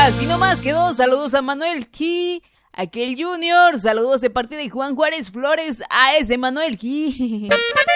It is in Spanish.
Así nomás quedó. Saludos a Manuel Ki, aquel Junior. Saludos de parte de Juan Juárez Flores a ese Manuel Ki.